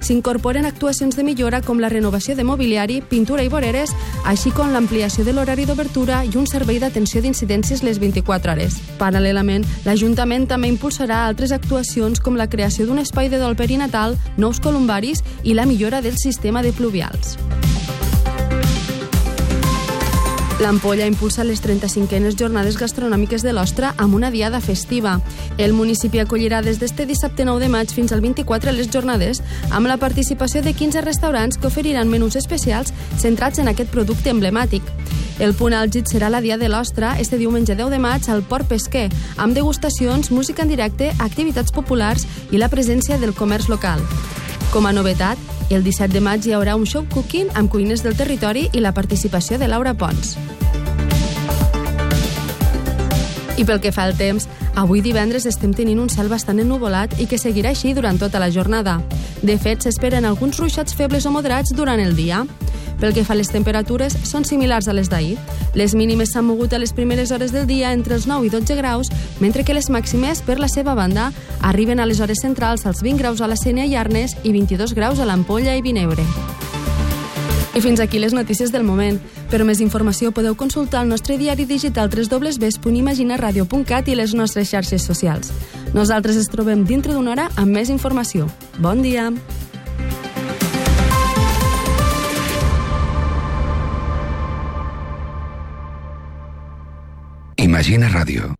S'incorporen actuacions de millora com la renovació de mobiliari, pintura i voreres, així com l'ampliació de l'horari d'obertura i un servei d'atenció d'incidències les 24 hores. Paral·lelament, l'Ajuntament també impulsarà altres actuacions com la creació d'un espai de dol perinatal, nous columbaris i la millora del sistema de pluvials. L'Ampolla impulsa les 35enes jornades gastronòmiques de l'Ostra amb una diada festiva. El municipi acollirà des d'este dissabte 9 de maig fins al 24 les jornades, amb la participació de 15 restaurants que oferiran menús especials centrats en aquest producte emblemàtic. El punt àlgid serà la Dia de l'Ostra este diumenge 10 de maig al Port Pesquer, amb degustacions, música en directe, activitats populars i la presència del comerç local. Com a novetat, el 17 de maig hi haurà un show cooking amb cuines del territori i la participació de Laura Pons. I pel que fa al temps, avui divendres estem tenint un cel bastant ennuvolat i que seguirà així durant tota la jornada. De fet, s'esperen alguns ruixats febles o moderats durant el dia. Pel que fa a les temperatures, són similars a les d'ahir. Les mínimes s'han mogut a les primeres hores del dia entre els 9 i 12 graus, mentre que les màximes, per la seva banda, arriben a les hores centrals als 20 graus a la Sénia i Arnes i 22 graus a l'Ampolla i Vinebre. I fins aquí les notícies del moment. Per més informació podeu consultar el nostre diari digital www.imaginaradio.cat i les nostres xarxes socials. Nosaltres ens trobem dintre d'una hora amb més informació. Bon dia! Imagina Ràdio.